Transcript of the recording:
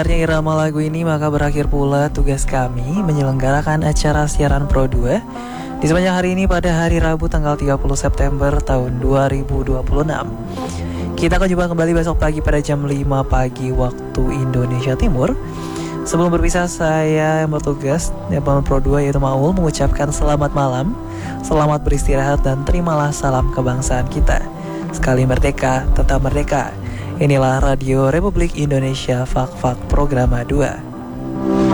Akhirnya irama lagu ini maka berakhir pula tugas kami menyelenggarakan acara siaran Pro 2 di sepanjang hari ini pada hari Rabu tanggal 30 September tahun 2026. Kita akan jumpa kembali besok pagi pada jam 5 pagi waktu Indonesia Timur. Sebelum berpisah, saya yang bertugas di Pro 2 yaitu Maul mengucapkan selamat malam, selamat beristirahat, dan terimalah salam kebangsaan kita. Sekali merdeka, tetap merdeka. Inilah Radio Republik Indonesia, Fak-Fak Programa 2.